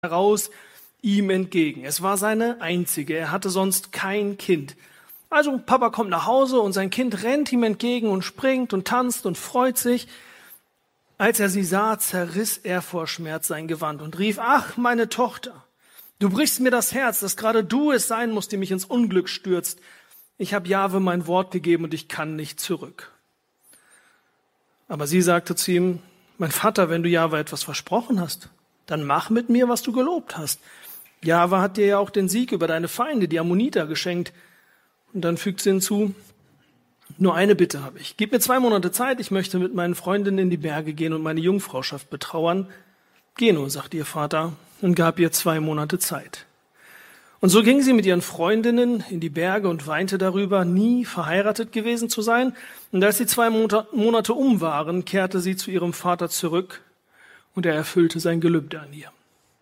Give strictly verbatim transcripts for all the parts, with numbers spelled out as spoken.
heraus ihm entgegen. Es war seine einzige, er hatte sonst kein Kind. Also Papa kommt nach Hause und sein Kind rennt ihm entgegen und springt und tanzt und freut sich. Als er sie sah, zerriss er vor Schmerz sein Gewand und rief: Ach, meine Tochter, du brichst mir das Herz, dass gerade du es sein musst, die mich ins Unglück stürzt. Ich habe Jahwe mein Wort gegeben und ich kann nicht zurück. Aber sie sagte zu ihm: Mein Vater, wenn du Jahwe etwas versprochen hast, dann mach mit mir, was du gelobt hast. Jahwe hat dir ja auch den Sieg über deine Feinde, die Ammoniter, geschenkt. Und dann fügt sie hinzu: Nur eine Bitte habe ich. Gib mir zwei Monate Zeit, ich möchte mit meinen Freundinnen in die Berge gehen und meine Jungfrauschaft betrauern. Geh nur, sagte ihr Vater, und gab ihr zwei Monate Zeit. Und so ging sie mit ihren Freundinnen in die Berge und weinte darüber, nie verheiratet gewesen zu sein. Und als die zwei Monate um waren, kehrte sie zu ihrem Vater zurück und er erfüllte sein Gelübde an ihr.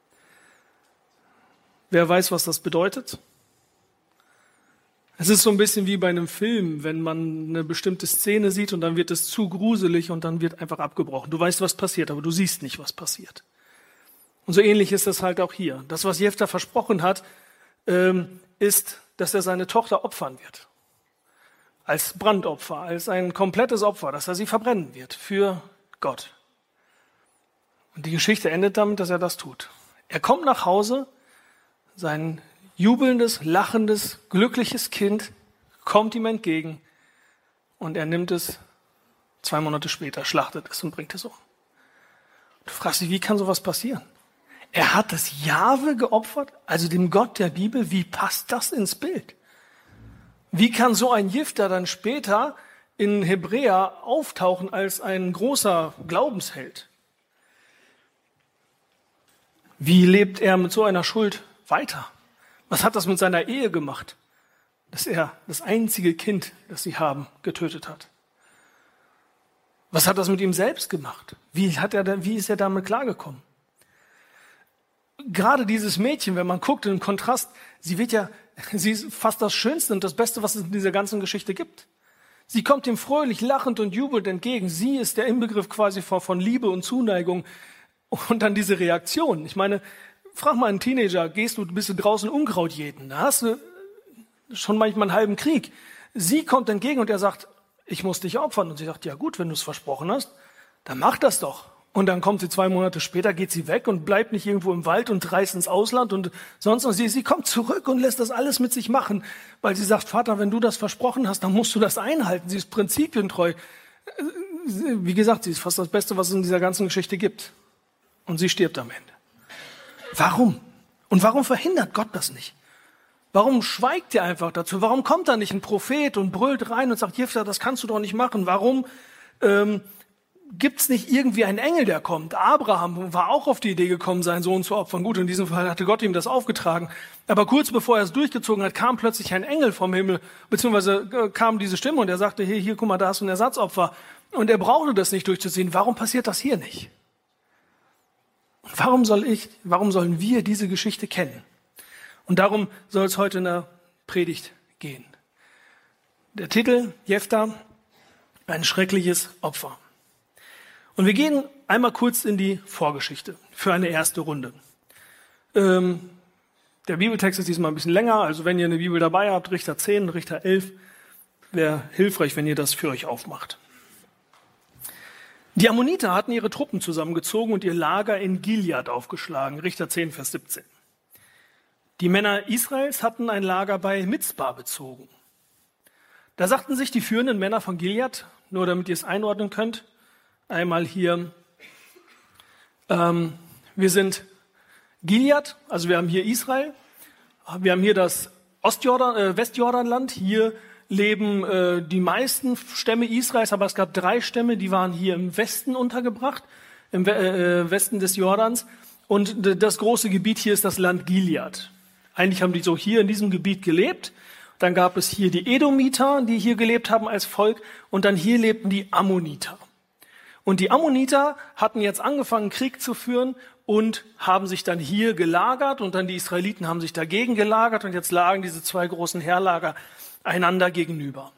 Wer weiß, was das bedeutet? Es ist so ein bisschen wie bei einem Film, wenn man eine bestimmte Szene sieht und dann wird es zu gruselig und dann wird einfach abgebrochen. Du weißt, was passiert, aber du siehst nicht, was passiert. Und so ähnlich ist es halt auch hier. Das, was Jefta versprochen hat, ist, dass er seine Tochter opfern wird. Als Brandopfer, als ein komplettes Opfer, dass er sie verbrennen wird für Gott. Und die Geschichte endet damit, dass er das tut. Er kommt nach Hause, sein jubelndes, lachendes, glückliches Kind kommt ihm entgegen und er nimmt es zwei Monate später, schlachtet es und bringt es um. Du fragst dich, wie kann sowas passieren? Er hat das Jahwe geopfert, also dem Gott der Bibel. Wie passt das ins Bild? Wie kann so ein Jefta dann später in Hebräer auftauchen als ein großer Glaubensheld? Wie lebt er mit so einer Schuld weiter? Was hat das mit seiner Ehe gemacht, dass er das einzige Kind, das sie haben, getötet hat? Was hat das mit ihm selbst gemacht? Wie hat er, wie ist er damit klargekommen? Gerade dieses Mädchen, wenn man guckt, im Kontrast, sie wird ja, sie ist fast das Schönste und das Beste, was es in dieser ganzen Geschichte gibt. Sie kommt ihm fröhlich, lachend und jubelnd entgegen. Sie ist der Inbegriff quasi von, von Liebe und Zuneigung. Und dann diese Reaktion. Ich meine, frag mal einen Teenager, gehst du, bist du draußen Unkraut jäten? Da hast du schon manchmal einen halben Krieg. Sie kommt entgegen und er sagt: Ich muss dich opfern. Und sie sagt: Ja gut, wenn du es versprochen hast, dann mach das doch. Und dann kommt sie zwei Monate später, geht sie weg und bleibt nicht irgendwo im Wald und reist ins Ausland und sonst was. Sie, sie kommt zurück und lässt das alles mit sich machen, weil sie sagt: Vater, wenn du das versprochen hast, dann musst du das einhalten. Sie ist prinzipientreu. Wie gesagt, sie ist fast das Beste, was es in dieser ganzen Geschichte gibt. Und sie stirbt am Ende. Warum? Und warum verhindert Gott das nicht? Warum schweigt er einfach dazu? Warum kommt da nicht ein Prophet und brüllt rein und sagt: Jefta, das kannst du doch nicht machen? Warum ähm, gibt es nicht irgendwie einen Engel, der kommt? Abraham war auch auf die Idee gekommen, seinen Sohn zu opfern. Gut, in diesem Fall hatte Gott ihm das aufgetragen. Aber kurz bevor er es durchgezogen hat, kam plötzlich ein Engel vom Himmel, beziehungsweise kam diese Stimme und er sagte: Hey, hier, guck mal, da hast du ein Ersatzopfer. Und er brauchte das nicht durchzuziehen. Warum passiert das hier nicht? Und warum soll ich, warum sollen wir diese Geschichte kennen? Und darum soll es heute in der Predigt gehen. Der Titel: Jefta, ein schreckliches Opfer. Und wir gehen einmal kurz in die Vorgeschichte für eine erste Runde. Ähm, der Bibeltext ist diesmal ein bisschen länger, also wenn ihr eine Bibel dabei habt, Richter zehn, Richter elf, wäre hilfreich, wenn ihr das für euch aufmacht. Die Ammoniter hatten ihre Truppen zusammengezogen und ihr Lager in Gilead aufgeschlagen, Richter zehn, Vers siebzehn. Die Männer Israels hatten ein Lager bei Mizpah bezogen. Da sagten sich die führenden Männer von Gilead, nur damit ihr es einordnen könnt, einmal hier, ähm, wir sind Gilead, also wir haben hier Israel, wir haben hier das Ostjordan, äh, Westjordanland, hier leben äh, die meisten Stämme Israels, aber es gab drei Stämme, die waren hier im Westen untergebracht, im äh, Westen des Jordans, und d- das große Gebiet hier ist das Land Gilead. Eigentlich haben die so hier in diesem Gebiet gelebt, dann gab es hier die Edomiter, die hier gelebt haben als Volk, und dann hier lebten die Ammoniter. Und die Ammoniter hatten jetzt angefangen, Krieg zu führen und haben sich dann hier gelagert und dann die Israeliten haben sich dagegen gelagert und jetzt lagen diese zwei großen Heerlager einander gegenüber.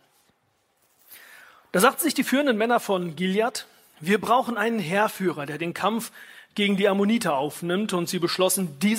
Da sagten sich die führenden Männer von Gilead: Wir brauchen einen Heerführer, der den Kampf gegen die Ammoniter aufnimmt und sie beschlossen, diese